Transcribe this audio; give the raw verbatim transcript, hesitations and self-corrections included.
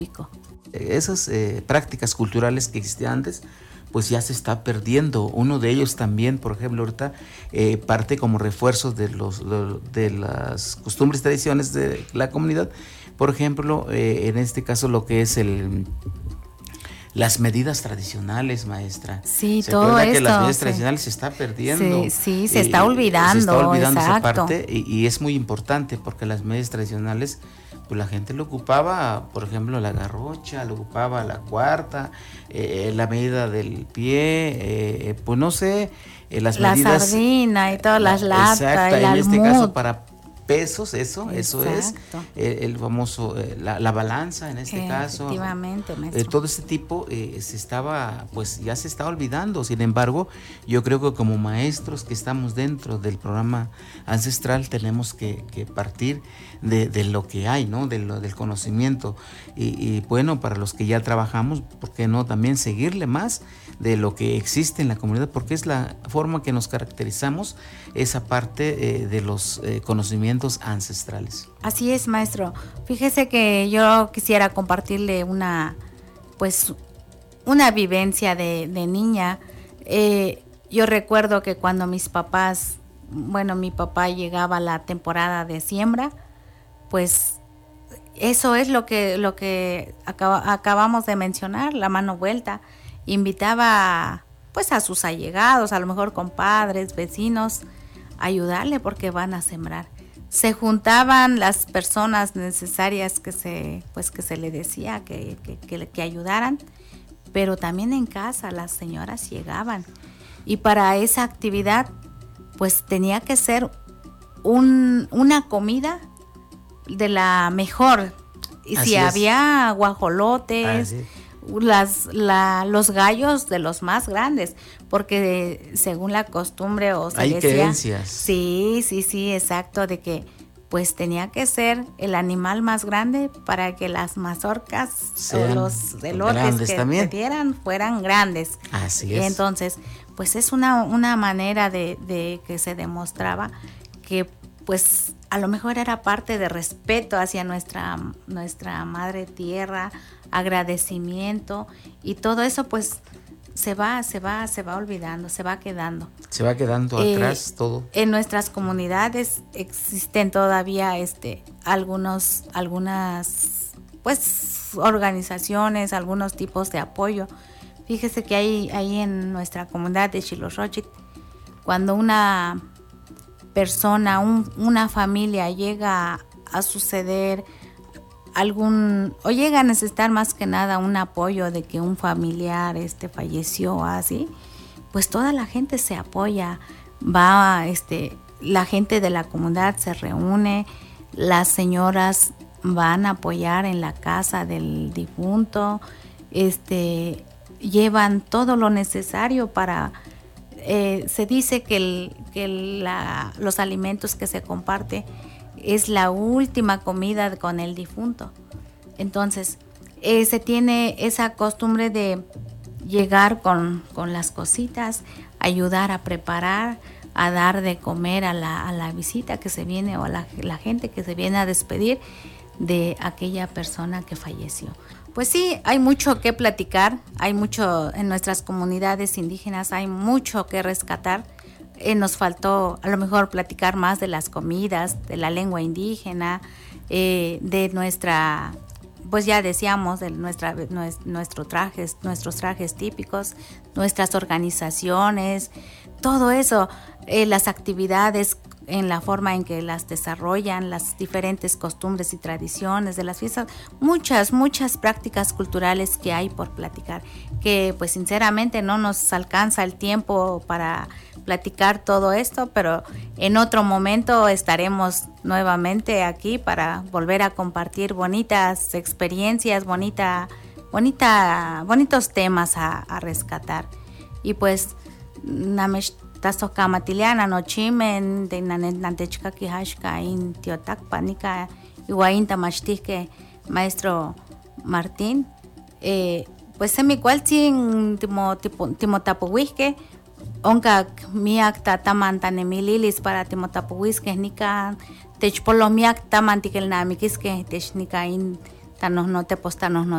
Esas eh, prácticas culturales que existían antes, pues ya se está perdiendo. Uno de ellos también, por ejemplo, ahorita eh, parte como refuerzo de los de las costumbres y tradiciones de la comunidad. Por ejemplo, eh, en este caso lo que es el las medidas tradicionales, maestra. Sí, ¿Se todo acuerda esto, que las medidas sí. tradicionales se está perdiendo? Sí, sí, se está olvidando. Se está olvidando exacto. esa parte y, y es muy importante porque las medidas tradicionales, pues la gente lo ocupaba, por ejemplo, la garrocha, lo ocupaba la cuarta, eh, la medida del pie, eh, pues no sé, eh, las la medidas. La sardina y todas las latas, exacta, el en almud. este caso para pesos, eso, eso es eh, el famoso, eh, la, la balanza en este eh, caso. Efectivamente, eh, todo este tipo eh, se estaba, pues ya se está olvidando. Sin embargo, yo creo que como maestros que estamos dentro del programa ancestral tenemos que, que partir de, de lo que hay, ¿no? De lo, del conocimiento y, y bueno, para los que ya trabajamos, ¿por qué no también seguirle más de lo que existe en la comunidad? Porque es la forma que nos caracterizamos, esa parte eh, de los eh, conocimientos ancestrales. Así es, maestro. Fíjese que yo quisiera compartirle una, pues, una vivencia de, de niña. Eh, yo recuerdo que cuando mis papás, bueno, mi papá llegaba a la temporada de siembra, pues eso es lo que, lo que acaba, acabamos de mencionar, la mano vuelta. Invitaba pues a sus allegados, a lo mejor compadres, vecinos, a ayudarle porque van a sembrar. Se juntaban las personas necesarias que se, pues que se le decía que, que, que, que ayudaran, pero también en casa las señoras llegaban. Y para esa actividad, pues tenía que ser un, una comida de la mejor. Y Así si es. había guajolotes, las, la, los gallos de los más grandes, porque según la costumbre o se hay decía, creencias. Sí, sí, sí, exacto, de que pues tenía que ser el animal más grande para que las mazorcas sean o los elotes que también. te dieran fueran grandes. Así es. Entonces, pues es una, una manera de, de que se demostraba que pues a lo mejor era parte de respeto hacia nuestra, nuestra madre tierra, agradecimiento, y todo eso pues se va, se va, se va olvidando, se va quedando. Se va quedando eh, atrás todo. En nuestras comunidades existen todavía este algunos, algunas pues organizaciones, algunos tipos de apoyo. Fíjese que hay ahí en nuestra comunidad de Xilorrochitl, cuando una persona, un, una familia llega a, a suceder algún, o llega a necesitar más que nada un apoyo de que un familiar este falleció así, pues toda la gente se apoya, va, este, la gente de la comunidad se reúne, las señoras van a apoyar en la casa del difunto, este, llevan todo lo necesario para, eh, se dice que, el, que la, los alimentos que se comparte es la última comida con el difunto. Entonces, eh, se tiene esa costumbre de llegar con, con las cositas, ayudar a preparar, a dar de comer a la, a la visita que se viene o a la, la gente que se viene a despedir de aquella persona que falleció. Pues sí, hay mucho que platicar, hay mucho en nuestras comunidades indígenas, hay mucho que rescatar. Eh, nos faltó a lo mejor platicar más de las comidas, de la lengua indígena, eh, de nuestra, pues ya decíamos, de nuestra, nuestro trajes, nuestros trajes típicos, nuestras organizaciones, todo eso, eh, las actividades en la forma en que las desarrollan, las diferentes costumbres y tradiciones de las fiestas, muchas, muchas prácticas culturales que hay por platicar, que pues sinceramente no nos alcanza el tiempo para platicar todo esto, pero en otro momento estaremos nuevamente aquí para volver a compartir bonitas experiencias, bonita, bonita, bonitos temas a, a rescatar. Y pues, namesh taso kamatiliana no chimen de nantechka kihashka in tiotakpa nika iguain tamachtique maestro Martín, eh, pues semi cualchin timo tipo timotapuisque onka miak tatamantanemililis para timotapuisque nika techpolo miak tamantikel namikisque technika in tanos no te postanos no